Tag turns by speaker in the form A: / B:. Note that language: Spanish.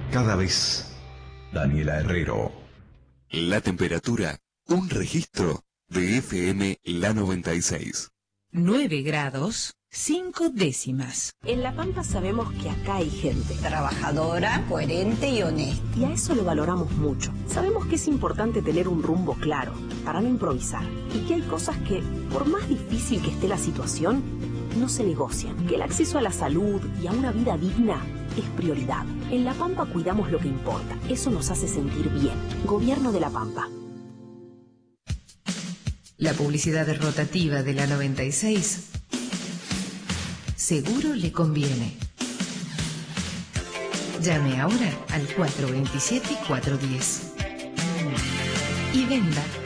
A: cada vez. Daniela Herrero.
B: La temperatura, un registro de FM La 96.
C: 9 grados, 5 décimas.
D: En La Pampa sabemos que acá hay gente
E: trabajadora, coherente y honesta.
D: Y a eso lo valoramos mucho. Sabemos que es importante tener un rumbo claro, para no improvisar. Y que hay cosas que, por más difícil que esté la situación, no se negocian. Que el acceso a la salud y a una vida digna es prioridad. En La Pampa cuidamos lo que importa. Eso nos hace sentir bien. Gobierno de La Pampa.
C: La publicidad rotativa de la 96 seguro le conviene. Llame ahora al 427-410 y venda